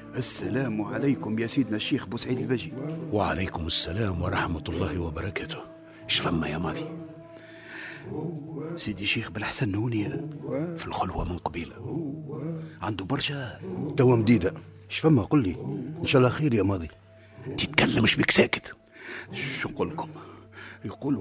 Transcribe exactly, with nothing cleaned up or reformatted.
السلام عليكم يا سيدنا الشيخ بوسعيد البجي. وعليكم السلام ورحمة الله وبركاته. ايش فما يا ماضي؟ سيدي شيخ بالحسن هوني في الخلوة من قبيلة، عنده برشا توا مديدة. ايش فما؟ قل لي ان شاء الله خير يا ماضي. تتكلمش بك ساكت. شو نقول لكم؟ يقولوا